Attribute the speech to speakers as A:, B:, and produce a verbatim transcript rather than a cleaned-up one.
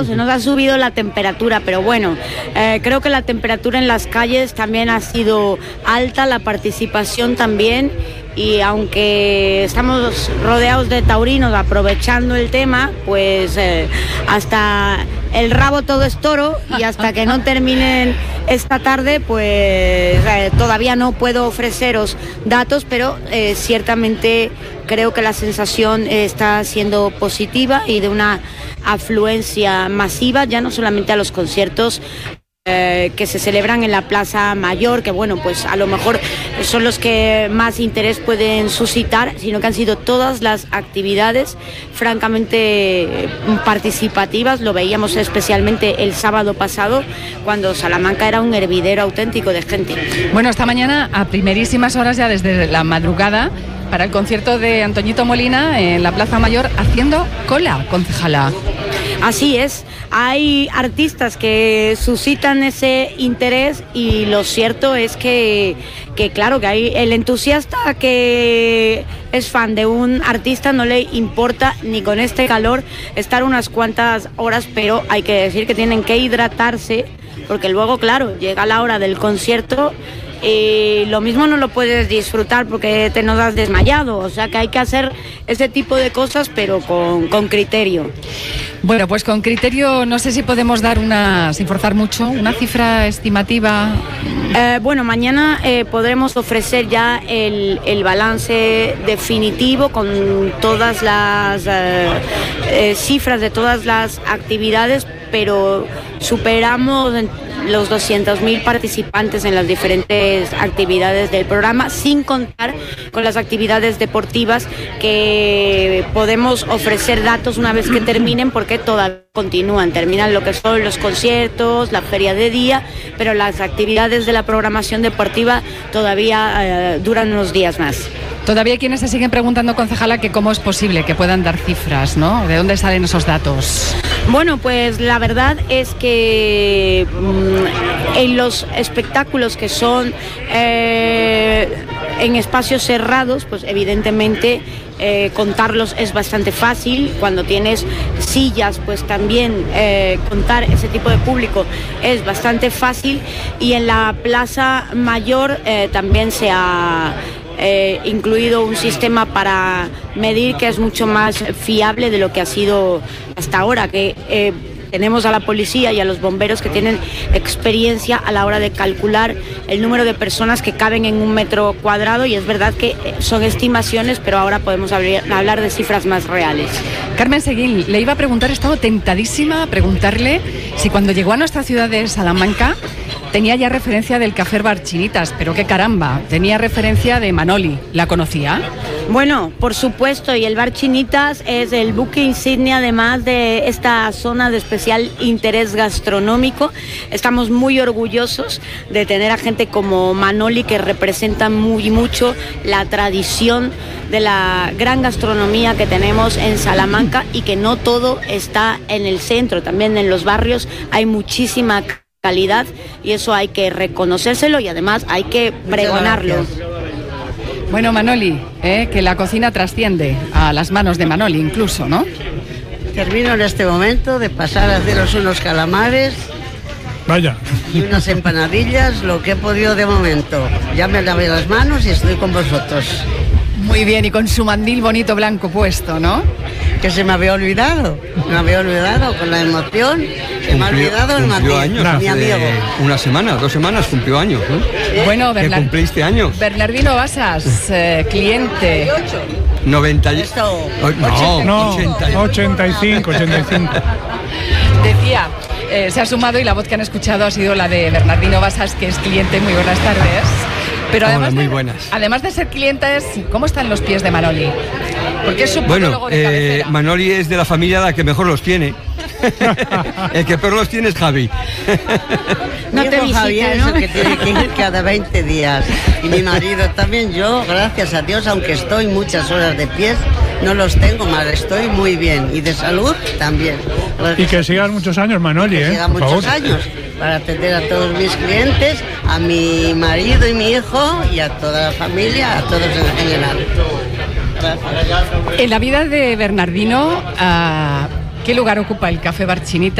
A: subido, se nos ha subido la temperatura, pero bueno, eh, creo que la temperatura en las calles también ha sido alta, la participación también, y aunque estamos rodeados de taurinos aprovechando el tema, pues eh, hasta el rabo todo es toro, y hasta que no terminen esta tarde, pues eh, todavía no puedo ofreceros datos, pero eh, ciertamente creo que la sensación está siendo positiva y de una afluencia masiva, ya no solamente a los conciertos Eh, que se celebran en la Plaza Mayor, que bueno, pues a lo mejor son los que más interés pueden suscitar, sino que han sido todas las actividades francamente participativas. Lo veíamos especialmente el sábado pasado, cuando Salamanca era un hervidero auténtico de gente.
B: Bueno, esta mañana a primerísimas horas, ya desde la madrugada, para el concierto de Antoñito Molina en la Plaza Mayor, haciendo cola, concejala.
A: Así es, hay artistas que suscitan ese interés, y lo cierto es que, que claro, que hay el entusiasta que es fan de un artista, no le importa ni con este calor estar unas cuantas horas, pero hay que decir que tienen que hidratarse, porque luego, claro, llega la hora del concierto y lo mismo no lo puedes disfrutar porque te nos has desmayado, o sea que hay que hacer ese tipo de cosas, pero con, con criterio.
B: Bueno, pues con criterio, no sé si podemos dar una, sin forzar mucho, una cifra estimativa.
A: Eh, bueno, mañana eh, podremos ofrecer ya el, el balance definitivo con todas las eh, eh, cifras de todas las actividades, pero superamos los doscientos mil participantes en las diferentes actividades del programa, sin contar con las actividades deportivas que podemos ofrecer datos una vez que terminen, porque todavía continúan, terminan lo que son los conciertos, la feria de día, pero las actividades de la programación deportiva todavía eh, duran unos días más.
B: Todavía hay quienes se siguen preguntando, concejala, que cómo es posible que puedan dar cifras, ¿no? ¿De dónde salen esos datos?
A: Bueno, pues la verdad es que mmm, en los espectáculos que son eh, en espacios cerrados, pues evidentemente eh, contarlos es bastante fácil. Cuando tienes sillas, pues también eh, contar ese tipo de público es bastante fácil, y en la Plaza Mayor eh, también se ha Eh, incluido un sistema para medir que es mucho más fiable de lo que ha sido hasta ahora, que eh, tenemos a la policía y a los bomberos que tienen experiencia a la hora de calcular el número de personas que caben en un metro cuadrado, y es verdad que son estimaciones, pero ahora podemos hablar de cifras más reales.
B: Carmen Seguín, le iba a preguntar, he estado tentadísima a preguntarle si cuando llegó a nuestra ciudad de Salamanca tenía ya referencia del Café Bar Chinitas, pero qué caramba, tenía referencia de Manoli. ¿La conocía?
A: Bueno, por supuesto, y el Bar Chinitas es el buque insignia además de esta zona de especial interés gastronómico. Estamos muy orgullosos de tener a gente como Manoli, que representa muy mucho la tradición de la gran gastronomía que tenemos en Salamanca, y que no todo está en el centro, también en los barrios hay muchísima calidad, y eso hay que reconocérselo, y además hay que pregonarlo.
B: Bueno, Manoli, ¿eh? que la cocina trasciende a las manos de Manoli incluso, ¿no?
C: Termino en este momento de pasar a haceros unos calamares.
D: Vaya.
C: Y unas empanadillas, lo que he podido de momento. Ya me lavé las manos y estoy con vosotros.
B: Muy bien, y con su mandil bonito blanco puesto, ¿no?
C: Que se me había olvidado, me había olvidado con la emoción, se me ha olvidado el mandil,
E: años,
C: mi amigo.
E: Una semana, dos semanas cumplió años, ¿no?
C: ¿Sí?
B: Bueno, Bernard...
E: Que cumpliste años.
B: Bernardino Basas, eh, cliente.
E: noventa y...
C: Esto...
E: No,
D: no,
E: ochenta.
D: ochenta y cinco, ochenta y cinco.
B: Decía, eh, se ha sumado, y la voz que han escuchado ha sido la de Bernardino Basas, que es cliente. Muy buenas tardes. Pero además,
E: Hola, muy
B: de,
E: buenas.
B: además de ser clientes, ¿cómo están los pies de Manoli? Porque es su
E: Bueno,
B: podólogo de
E: eh,
B: cabecera.
E: Manoli es de la familia la que mejor los tiene. El que peor los tiene es Javi.
A: No te visita,
C: Javier,
A: ¿no?
C: eso que tiene que ir cada veinte días. Y mi marido también. Yo, gracias a Dios, aunque estoy muchas horas de pies, no los tengo mal, estoy muy bien. Y de salud también. Gracias.
D: Y que sigan muchos años, Manoli,
C: que
D: ¿eh?
C: sigan
D: Por
C: muchos
D: favor.
C: años para atender a todos mis clientes, a mi marido y mi hijo, y a toda la familia, a todos en general. Gracias.
B: En la vida de Bernardino, uh, ¿qué lugar ocupa el Café Bar Chinitas?